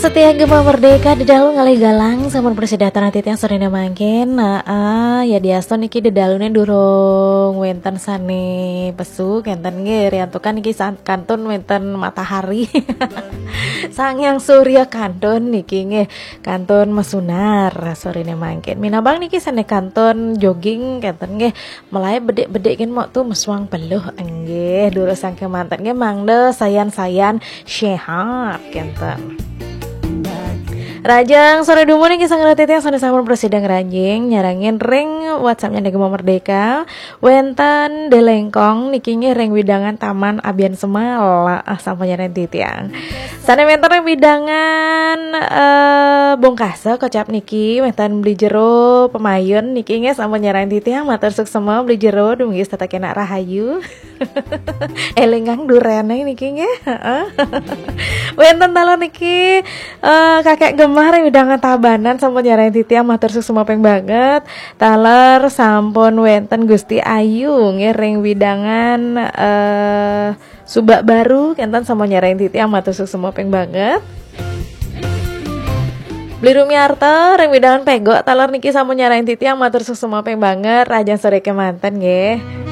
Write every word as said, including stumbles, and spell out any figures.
Setia Gema Merdeka di dalu ngalih galang sampun persidatan hati yang sorenya mangkin. Nah, ah, ya diasto niki di dalune durung wenten sane pesu kenten nggih riantukan niki kantun wenten matahari. Sangyang Surya kantun niki nggih kantun mesunar sorenya mangkin. Minabang niki sane kantun jogging kenten nggih melai bedek-bedek kin mok tuh meswang peluh nggih dulu sang kemanten nggih mangde sayan-sayan sehat kenten. Rajang sore dumo nih kisah ngerti yang sana sampun presiden ranjing nyarangin ring WhatsAppnya Gema Merdeka wenten delengkong nikinya ring widangan taman Abian Semala ah sampai nyaren titiang sana wenten ring widangan uh, bongkasa kocap niki wenten beli jero pemayun nikinya sampai nyaren titiang matur suk semua beli jero dumgis tata kena rahayu elenggang durene nikinya wenten talon niki uh, kakek Gemar widangan tabanan sampun nyarain titiang matur semua peng banget taler sampun wenten Gusti Ayu ngering widangan uh, subak baru kentan sampun nyarain titiang matur semua peng banget beli rumiarta ring widangan pego taler niki sampun nyarain titiang matur semua peng banget rajan sore kemanten nggih.